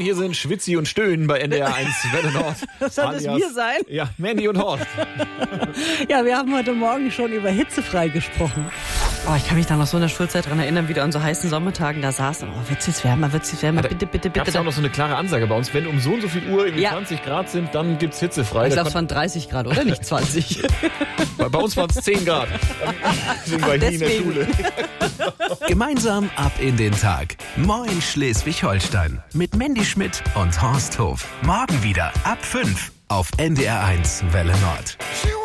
hier sind Schwitzi und Stöhnen bei NDR 1 Welle Nord. Soll das wir sein? Ja, Mandy und Horst. Ja, wir haben heute Morgen schon über hitzefrei gesprochen. Oh, ich kann mich da noch so in der Schulzeit dran erinnern, wie du an so heißen Sommertagen da saßen. Oh, wird's jetzt wärmer, bitte, bitte. Gab es auch noch so eine klare Ansage bei uns, wenn um so und so viel Uhr irgendwie 20 Grad sind, dann gibt's hitzefrei. Ich glaube, es waren 30 Grad, oder nicht 20? Bei uns waren es 10 Grad. Deswegen war ich nie in der Schule. Gemeinsam ab in den Tag. Moin Schleswig-Holstein. Mit Mandy Schmidt und Horst Hof. Morgen wieder ab 5 auf NDR 1 Welle Nord.